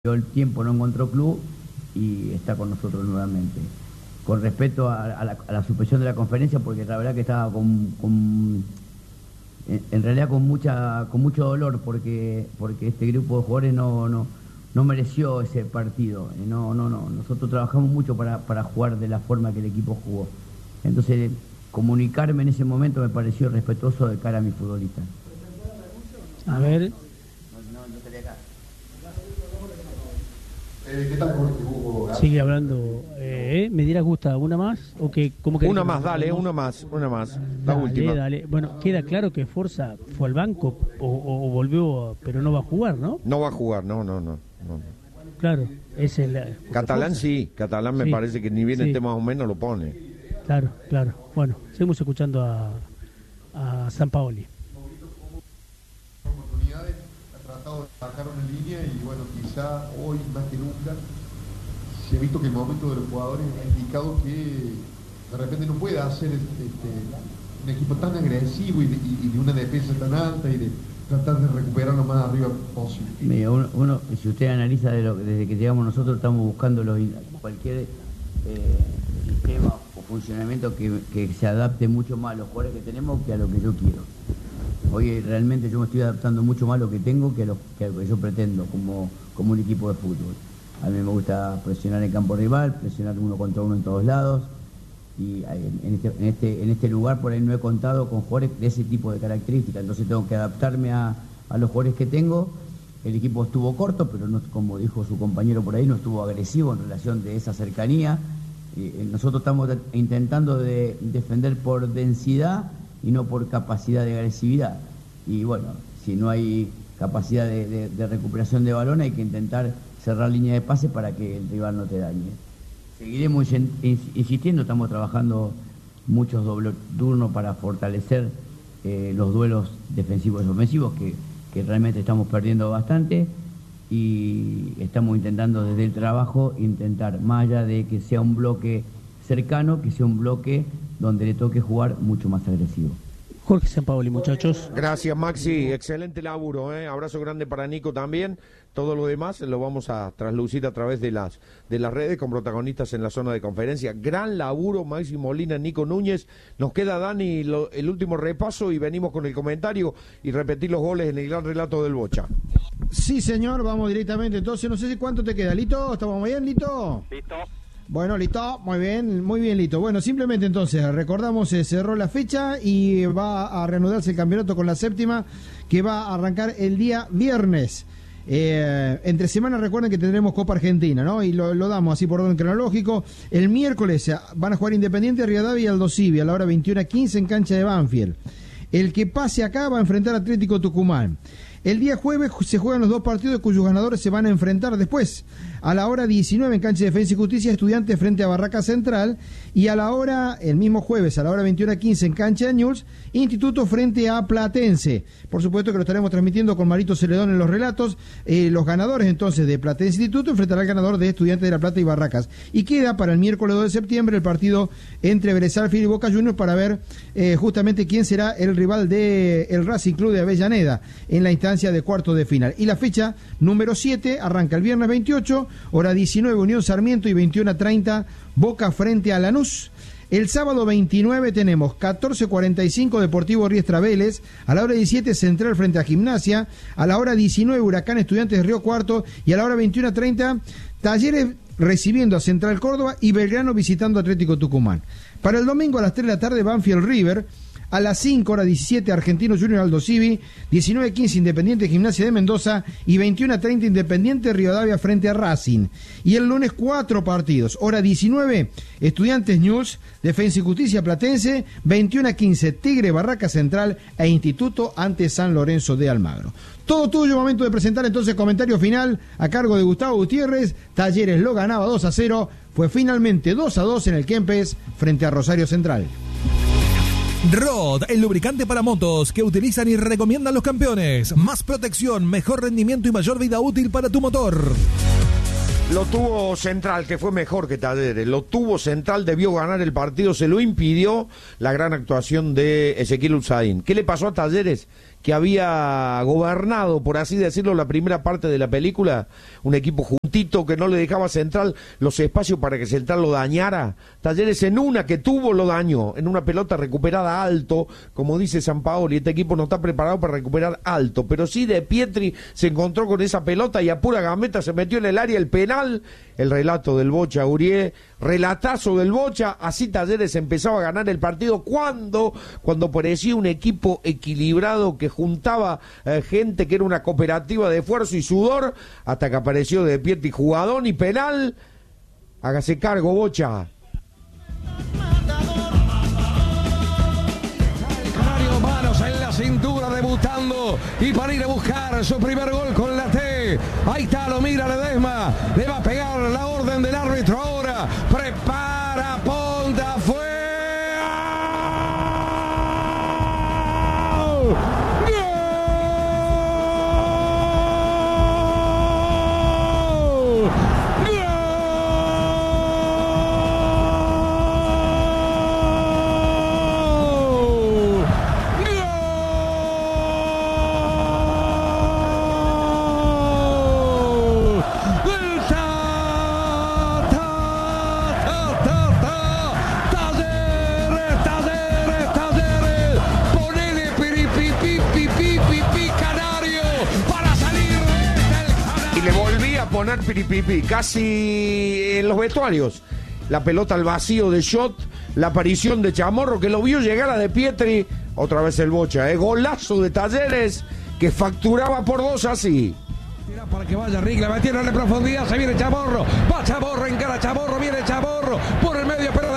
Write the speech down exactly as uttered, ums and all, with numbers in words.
el tiempo no encontró club y está con nosotros nuevamente. Con respecto a, a, la, a la suspensión de la conferencia, porque la verdad que estaba con, con en, en realidad con mucha con mucho dolor, porque porque este grupo de jugadores no no no mereció ese partido. No no no nosotros trabajamos mucho para para jugar de la forma que el equipo jugó. Entonces, comunicarme en ese momento me pareció respetuoso de cara a mis futbolistas. A ver. Eh, ¿Qué tal, Jorge? Hugo? Sigue hablando. Eh, ¿Me dirás, Gusta, una más? ¿O que, cómo que una más, dale, una más, una más. La dale, última. Dale. Bueno, queda claro que Forza fue al banco o, o, o volvió, pero no va a jugar, ¿no? No va a jugar, no, no, no. no. Claro, ese es el. Catalán sí, Catalán me sí, parece que ni bien sí. esté más o menos lo pone. Claro, claro. Bueno, seguimos escuchando a, a Sampaoli. Oportunidades, ha tratado de sacar una línea y bueno, quizá hoy más que nunca se ha visto que el momento de los jugadores ha indicado que de repente no puede hacer este, un equipo tan agresivo y de, y de una defensa tan alta y de tratar de recuperar lo más arriba posible. Mira, uno, uno si usted analiza de lo, desde que llegamos nosotros estamos buscando los, cualquier eh, sistema o funcionamiento que, que se adapte mucho más a los jugadores que tenemos que a lo que yo quiero. Hoy realmente yo me estoy adaptando mucho más a lo que tengo que a lo que, a lo que yo pretendo como, como un equipo de fútbol. A mí me gusta presionar en campo rival, presionar uno contra uno en todos lados. Y en este, en este, en este lugar por ahí no he contado con jugadores de ese tipo de características. Entonces tengo que adaptarme a, a los jugadores que tengo. El equipo estuvo corto, pero no, como dijo su compañero por ahí, no estuvo agresivo en relación de esa cercanía. Eh, nosotros estamos intentando de defender por densidad y no por capacidad de agresividad. Y bueno, si no hay capacidad de, de, de recuperación de balón, hay que intentar cerrar línea de pase para que el rival no te dañe. Seguiremos insistiendo, estamos trabajando muchos doble turnos para fortalecer eh, los duelos defensivos y ofensivos, que, que realmente estamos perdiendo bastante, y estamos intentando desde el trabajo, intentar, más allá de que sea un bloque cercano, que sea un bloque donde le toque jugar mucho más agresivo. Jorge Sampaoli, muchachos. Gracias, Maxi, excelente laburo, ¿eh? Abrazo grande para Nico también. Todo lo demás lo vamos a traslucir a través de las de las redes con protagonistas en la zona de conferencia. Gran laburo, Maxi Molina, Nico Núñez. Nos queda, Dani, lo, el último repaso y venimos con el comentario y repetir los goles en el gran relato del Bocha. Sí, señor, vamos directamente. Entonces, no sé si cuánto te queda. ¿Lito? ¿Estamos muy bien, Lito? Listo. Bueno, listo, muy bien, muy bien, listo. Bueno, simplemente entonces, recordamos, se cerró la fecha y va a reanudarse el campeonato con la séptima, que va a arrancar el día viernes. Eh, entre semana recuerden que tendremos Copa Argentina, ¿no? Y lo, lo damos así por orden cronológico. El miércoles van a jugar Independiente, Rivadavia y Aldo Civi a la hora veintiuno a quince en cancha de Banfield. El que pase acá va a enfrentar a Atlético Tucumán. El día jueves se juegan los dos partidos cuyos ganadores se van a enfrentar después. A la hora diecinueve en cancha de Defensa y Justicia, Estudiantes frente a Barraca Central. Y a la hora, el mismo jueves, a la hora veintiuno a quince en cancha de Newell's, Instituto frente a Platense. Por supuesto que lo estaremos transmitiendo con Marito Celedón en los relatos. Eh, los ganadores entonces de Platense Instituto enfrentará al ganador de Estudiantes de La Plata y Barracas. Y queda para el miércoles dos de septiembre el partido entre Bresalfield y Boca Juniors para ver eh, justamente quién será el rival de el Racing Club de Avellaneda en la instancia de cuartos de final. Y la fecha número siete arranca el viernes veintiocho, hora diecinueve Unión Sarmiento y veintiuno a treinta Boca frente a Lanús. El sábado veintinueve tenemos catorce cuarenta y cinco Deportivo Riestra Vélez, a la hora diecisiete Central frente a Gimnasia, a la hora diecinueve Huracán Estudiantes de Río Cuarto y a la hora veintiuno a treinta Talleres recibiendo a Central Córdoba y Belgrano visitando a Atlético Tucumán. Para el domingo a las tres de la tarde Banfield River, a las cinco, hora diecisiete, Argentino Junior Aldo Civi, diecinueve a quince, Independiente Gimnasia de Mendoza y veintiuno a treinta, Independiente Rivadavia frente a Racing. Y el lunes, cuatro partidos. Hora diecinueve, Estudiantes News, Defensa y Justicia Platense, veintiuno a quince, Tigre Barraca Central e Instituto ante San Lorenzo de Almagro. Todo tuyo, momento de presentar entonces comentario final a cargo de Gustavo Gutiérrez. Talleres lo ganaba dos a cero, fue finalmente dos a dos en el Kempes frente a Rosario Central. Rod, el lubricante para motos que utilizan y recomiendan los campeones. Más protección, mejor rendimiento y mayor vida útil para tu motor. Lo tuvo Central, que fue mejor que Talleres. Lo tuvo Central, debió ganar el partido, se lo impidió la gran actuación de Ezequiel Usain. ¿Qué le pasó a Talleres? que había gobernado, por así decirlo, la primera parte de la película, un equipo juntito que no le dejaba a Central los espacios para que Central lo dañara. Talleres en una que tuvo lo dañó, en una pelota recuperada alto, como dice Sampaoli, este equipo no está preparado para recuperar alto, pero sí De Pietri se encontró con esa pelota y a pura gambeta se metió en el área el penal. El relato del Bocha Aurier, relatazo del Bocha, así Talleres empezaba a ganar el partido. ¿Cuándo? Cuando parecía un equipo equilibrado que juntaba eh, gente, que era una cooperativa de esfuerzo y sudor, hasta que apareció De Pietri, jugadón y penal. Hágase cargo, Bocha. Manos en la cintura, debutando y para ir a buscar su primer gol con la T. Ahí está, lo mira Ledesma, le va a pegar la orden del árbitro ahora. Prepara, ponta, fue. Poner piripipi, casi en los vestuarios. La pelota al vacío de Shot, la aparición de Chamorro, que lo vio llegar a De Pietri. Otra vez el Bocha, ¿eh? Golazo de Talleres, que facturaba por dos así. Tira para que vaya Rick, la metieron en profundidad, se viene Chamorro, va Chamorro, encara Chamorro, viene Chamorro, por el medio, pero